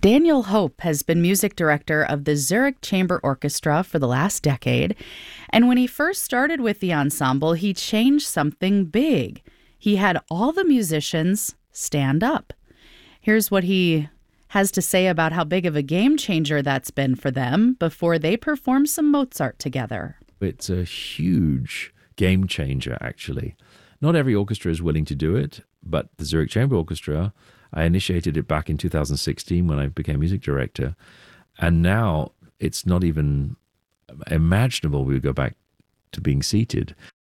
Daniel Hope has been music director of the Zurich Chamber Orchestra for the last decade. And when he first started with the ensemble, he changed something big. He had all the musicians stand up. Here's what he has to say about how big of a game changer that's been for them before they perform some Mozart together. It's a huge game changer, actually. Not every orchestra is willing to do it, but the Zurich Chamber Orchestra, I initiated it back in 2016 when I became music director. And now it's not even imaginable we would go back to being seated.